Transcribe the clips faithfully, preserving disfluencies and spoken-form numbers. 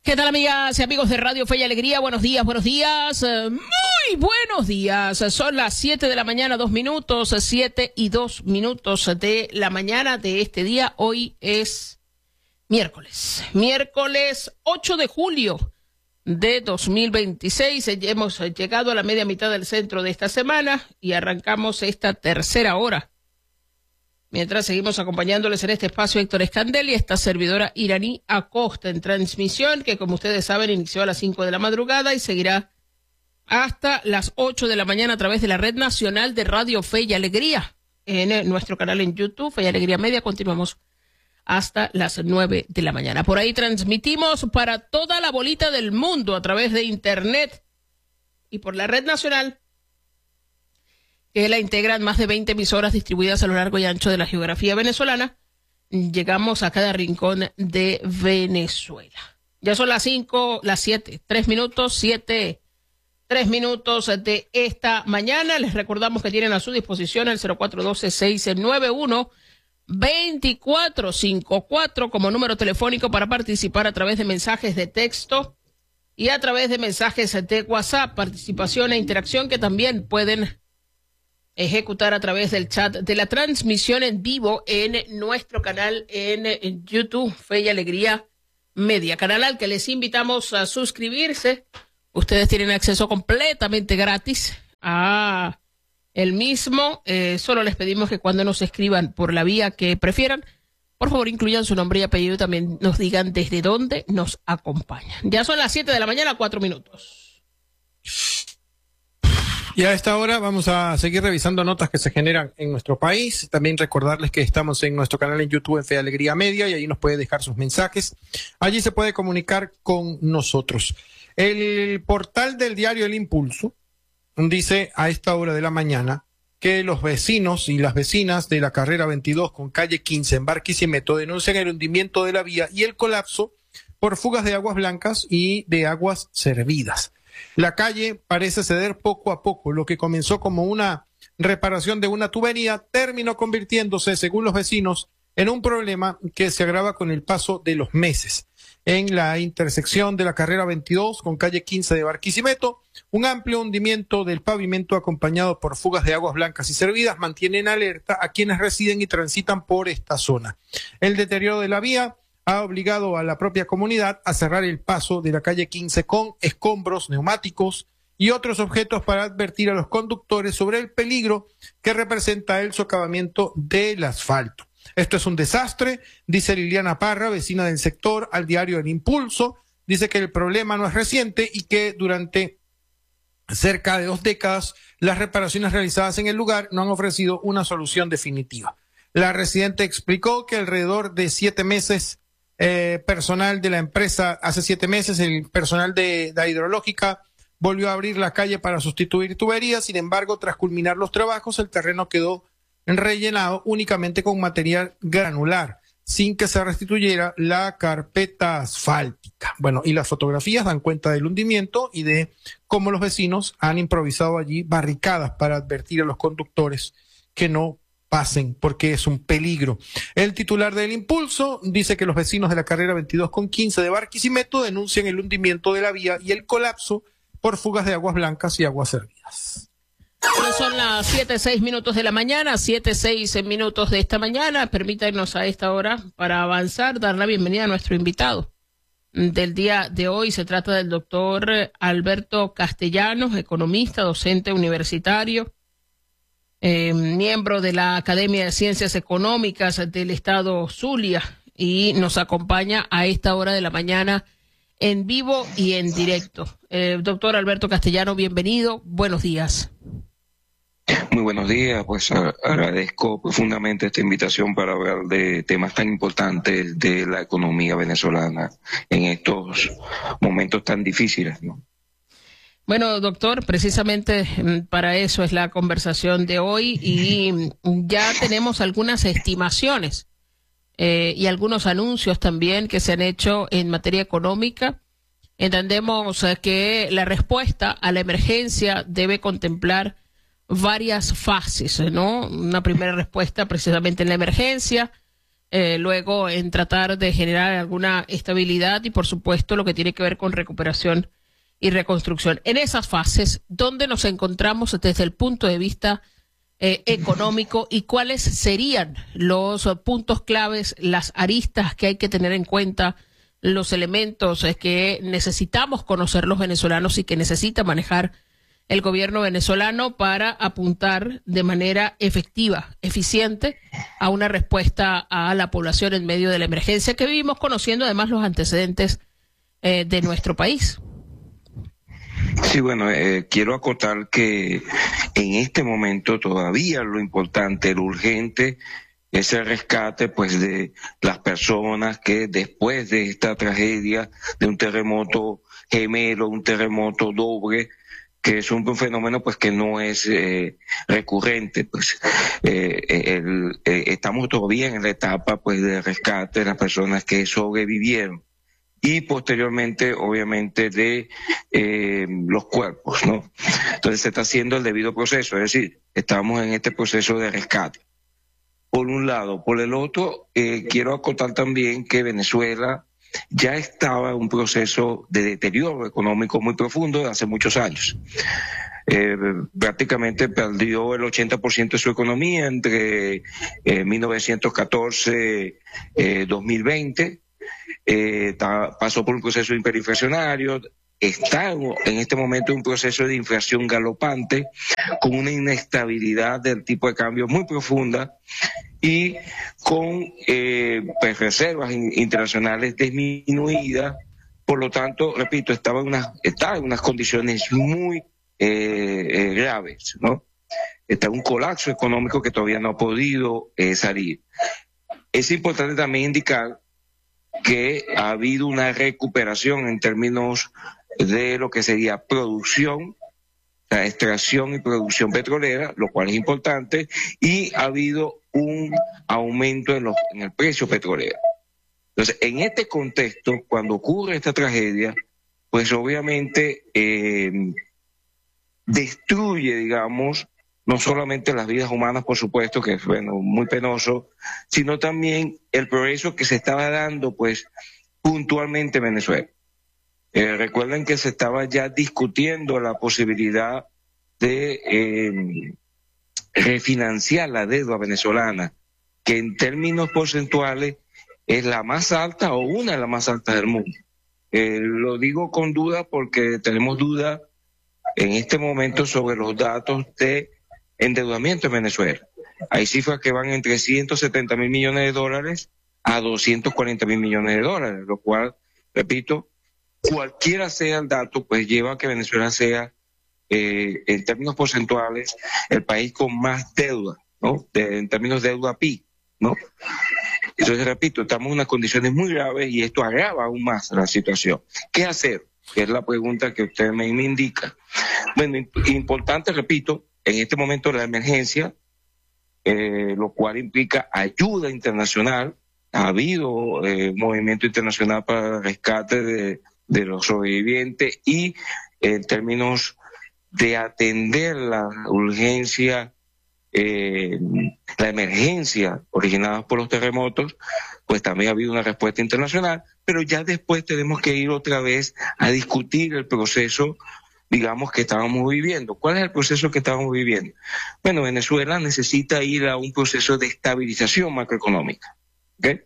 ¿Qué tal, amigas y amigos de Radio Fe y Alegría? Buenos días, buenos días, eh, muy buenos días. Son las siete de la mañana, dos minutos, siete y dos minutos de la mañana de este día. Hoy es miércoles, miércoles ocho de julio de dos mil veintiséis. Hemos llegado a la media mitad del centro de esta semana y arrancamos esta tercera hora. Mientras seguimos acompañándoles en este espacio, Héctor Escandel y esta servidora Iraní Acosta en transmisión, que como ustedes saben inició a las cinco de la madrugada y seguirá hasta las ocho de la mañana a través de la Red Nacional de Radio Fe y Alegría. En nuestro canal en YouTube, Fe y Alegría Media, continuamos hasta las nueve de la mañana. Por ahí transmitimos para toda la bolita del mundo a través de Internet y por la Red Nacional, que la integran más de veinte emisoras distribuidas a lo largo y ancho de la geografía venezolana. Llegamos a cada rincón de Venezuela. Ya son las cinco, las siete, tres minutos, siete, tres minutos de esta mañana. Les recordamos que tienen a su disposición el cero cuatro uno dos, seis nueve uno, dos cuatro cinco cuatro como número telefónico para participar a través de mensajes de texto y a través de mensajes de WhatsApp. Participación e interacción que también pueden ejecutar a través del chat de la transmisión en vivo en nuestro canal en YouTube, Fe y Alegría Media, canal al que les invitamos a suscribirse. Ustedes tienen acceso completamente gratis a el mismo. Eh, solo les pedimos que cuando nos escriban por la vía que prefieran, por favor incluyan su nombre y apellido y también nos digan desde dónde nos acompañan. Ya son las siete de la mañana, cuatro minutos. Y a esta hora vamos a seguir revisando notas que se generan en nuestro país. También recordarles que estamos en nuestro canal en YouTube en Fe y Alegría Media y allí nos puede dejar sus mensajes. Allí se puede comunicar con nosotros. El portal del diario El Impulso dice a esta hora de la mañana que los vecinos y las vecinas de la carrera veintidós con calle quince en Barquisimeto denuncian el hundimiento de la vía y el colapso por fugas de aguas blancas y de aguas servidas. La calle parece ceder poco a poco. Lo que comenzó como una reparación de una tubería terminó convirtiéndose, según los vecinos, en un problema que se agrava con el paso de los meses. En la intersección de la carrera veintidós con calle quince de Barquisimeto, un amplio hundimiento del pavimento acompañado por fugas de aguas blancas y servidas mantiene en alerta a quienes residen y transitan por esta zona. El deterioro de la vía ha obligado a la propia comunidad a cerrar el paso de la calle quince con escombros, neumáticos y otros objetos para advertir a los conductores sobre el peligro que representa el socavamiento del asfalto. Esto es un desastre, dice Liliana Parra, vecina del sector, al diario El Impulso. Dice que el problema no es reciente y que durante cerca de dos décadas las reparaciones realizadas en el lugar no han ofrecido una solución definitiva. La residente explicó que alrededor de siete meses Eh, personal de la empresa, hace siete meses el personal de la hidrológica volvió a abrir la calle para sustituir tuberías. Sin embargo, tras culminar los trabajos, el terreno quedó rellenado únicamente con material granular, sin que se restituyera la carpeta asfáltica. Bueno, y las fotografías dan cuenta del hundimiento y de cómo los vecinos han improvisado allí barricadas para advertir a los conductores que no pasen, porque es un peligro. El titular del Impulso dice que los vecinos de la carrera veintidós con quince de Barquisimeto denuncian el hundimiento de la vía y el colapso por fugas de aguas blancas y aguas servidas. Bueno, son las siete, seis minutos de la mañana, siete, seis minutos de esta mañana. Permítanos a esta hora, para avanzar, dar la bienvenida a nuestro invitado del día de hoy. Se trata del doctor Alberto Castellanos, economista, docente universitario, Eh, miembro de la Academia de Ciencias Económicas del Estado Zulia, y nos acompaña a esta hora de la mañana en vivo y en directo. Eh, doctor Alberto Castellano, bienvenido, buenos días. Muy buenos días, pues a, agradezco profundamente esta invitación para hablar de temas tan importantes de la economía venezolana en estos momentos tan difíciles, ¿no? Bueno, doctor, precisamente para eso es la conversación de hoy y ya tenemos algunas estimaciones eh, y algunos anuncios también que se han hecho en materia económica. Entendemos eh, que la respuesta a la emergencia debe contemplar varias fases, ¿no? Una primera respuesta precisamente en la emergencia, eh, luego en tratar de generar alguna estabilidad y, por supuesto, lo que tiene que ver con recuperación y reconstrucción. En esas fases, ¿dónde nos encontramos desde el punto de vista eh, económico y cuáles serían los uh, puntos claves, las aristas que hay que tener en cuenta, los elementos eh, que necesitamos conocer los venezolanos y que necesita manejar el gobierno venezolano para apuntar de manera efectiva, eficiente, a una respuesta a la población en medio de la emergencia que vivimos, conociendo además los antecedentes eh, de nuestro país? Sí, bueno, eh, quiero acotar que en este momento todavía lo importante, lo urgente, es el rescate pues de las personas que después de esta tragedia, de un terremoto gemelo, un terremoto doble, que es un fenómeno pues que no es eh, recurrente, pues eh, el, eh, estamos todavía en la etapa pues de rescate de las personas que sobrevivieron y posteriormente obviamente de eh, los cuerpos, ¿no? Entonces se está haciendo el debido proceso, es decir, estamos en este proceso de rescate. Por un lado, por el otro, eh, quiero acotar también que Venezuela ya estaba en un proceso de deterioro económico muy profundo de hace muchos años. Eh, prácticamente perdió el ochenta por ciento de su economía entre eh, mil novecientos catorce y eh, dos mil veinte. Eh, ta, pasó por un proceso hiperinflacionario, está en este momento en un proceso de inflación galopante, con una inestabilidad del tipo de cambio muy profunda y con eh, pues, reservas internacionales disminuidas. Por lo tanto, repito, estaba en unas, está en unas condiciones muy eh, eh, graves, ¿no? Está en un colapso económico que todavía no ha podido eh, salir. Es importante también indicar que ha habido una recuperación en términos de lo que sería producción, la extracción y producción petrolera, lo cual es importante, y ha habido un aumento en, los, en el precio petrolero. Entonces, en este contexto, cuando ocurre esta tragedia, pues obviamente eh, destruye, digamos, no solamente las vidas humanas, por supuesto, que es bueno, muy penoso, sino también el progreso que se estaba dando, pues, puntualmente en Venezuela. Eh, recuerden que se estaba ya discutiendo la posibilidad de eh, refinanciar la deuda venezolana, que en términos porcentuales es la más alta o una de las más altas del mundo. Eh, lo digo con duda porque tenemos duda en este momento sobre los datos de endeudamiento en Venezuela. Hay cifras que van entre ciento setenta mil millones de dólares a doscientos cuarenta mil millones de dólares, lo cual, repito, cualquiera sea el dato, pues lleva a que Venezuela sea, eh, en términos porcentuales, el país con más deuda, ¿no? De, en términos de deuda P I B, ¿no? Entonces, repito, estamos en unas condiciones muy graves y esto agrava aún más la situación. ¿Qué hacer? Que es la pregunta que usted me, me indica. Bueno, importante, repito, en este momento la emergencia, eh, lo cual implica ayuda internacional. Ha habido eh, movimiento internacional para el rescate de, de los sobrevivientes y en términos de atender la urgencia, eh, la emergencia originada por los terremotos, pues también ha habido una respuesta internacional, pero ya después tenemos que ir otra vez a discutir el proceso, digamos, que estábamos viviendo. ¿Cuál es el proceso que estábamos viviendo? Bueno, Venezuela necesita ir a un proceso de estabilización macroeconómica, ¿ok?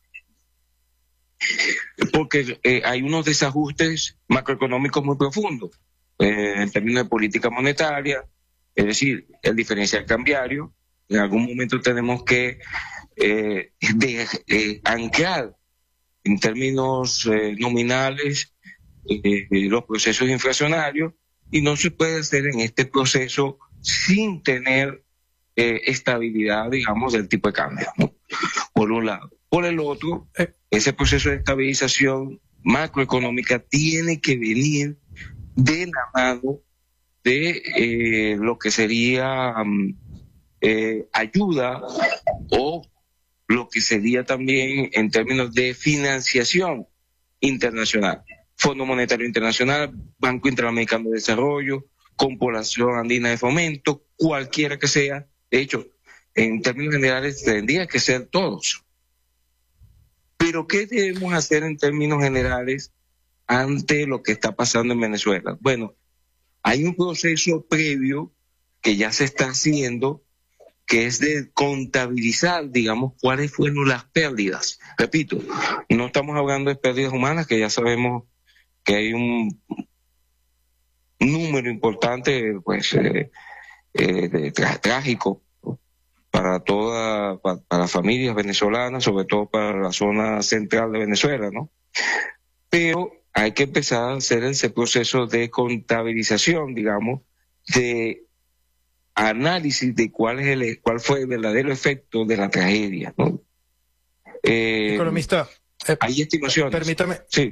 Porque eh, hay unos desajustes macroeconómicos muy profundos, eh, en términos de política monetaria, es decir, el diferencial cambiario. En algún momento tenemos que eh, de, eh, anclar en términos eh, nominales eh, los procesos inflacionarios, y no se puede hacer en este proceso sin tener eh, estabilidad, digamos, del tipo de cambio, ¿no? Por un lado. Por el otro, ese proceso de estabilización macroeconómica tiene que venir de la mano de eh, lo que sería um, eh, ayuda o lo que sería también en términos de financiación internacional. Fondo Monetario Internacional, Banco Interamericano de Desarrollo, Corporación Andina de Fomento, cualquiera que sea. De hecho, en términos generales tendría que ser todos. Pero ¿qué debemos hacer en términos generales ante lo que está pasando en Venezuela? Bueno, hay un proceso previo que ya se está haciendo, que es de contabilizar, digamos, cuáles fueron las pérdidas. Repito, no estamos hablando de pérdidas humanas, que ya sabemos que hay un número importante, pues, eh, eh, de, tra- trágico para toda, para, para las familias venezolanas, sobre todo para la zona central de Venezuela, ¿no? Pero hay que empezar a hacer ese proceso de contabilización, digamos, de análisis de cuál es el cuál fue el verdadero efecto de la tragedia, ¿no? Eh, Economista, eh, hay estimaciones. permítame. Sí.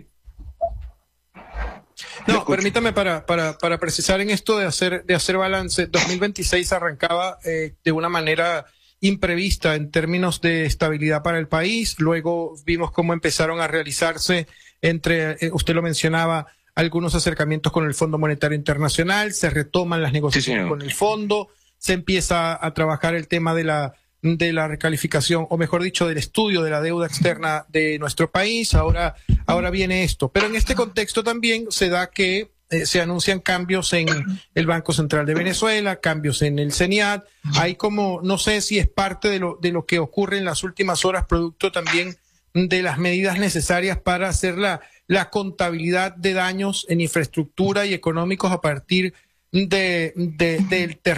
No, permítame para, para, para precisar en esto de hacer, de hacer balance. dos mil veintiséis arrancaba eh, de una manera imprevista en términos de estabilidad para el país. Luego vimos cómo empezaron a realizarse entre, eh, usted lo mencionaba, algunos acercamientos con el Fondo Monetario Internacional, se retoman las negociaciones Sí, con el fondo, se empieza a trabajar el tema de la de la recalificación, o mejor dicho, del estudio de la deuda externa de nuestro país. Ahora, ahora viene esto. Pero en este contexto también se da que eh, se anuncian cambios en el Banco Central de Venezuela, cambios en el CENIAT. Hay como, no sé si es parte de lo, de lo que ocurre en las últimas horas, producto también de las medidas necesarias para hacer la, la contabilidad de daños en infraestructura y económicos a partir de, de, del terreno